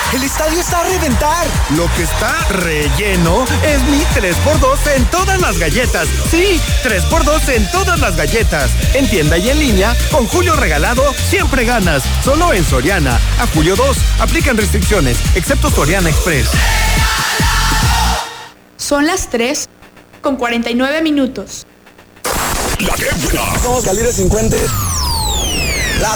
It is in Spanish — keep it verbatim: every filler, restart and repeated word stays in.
El estadio está a reventar. Lo que está relleno es mi tres por dos en todas las galletas. Sí, tres por dos en todas las galletas. En tienda y en línea, con Julio Regalado, siempre ganas. Solo en Soriana. A julio dos, aplican restricciones, excepto Soriana Express. Son las tres con cuarenta y nueve minutos. La que Somos Calibre cincuenta.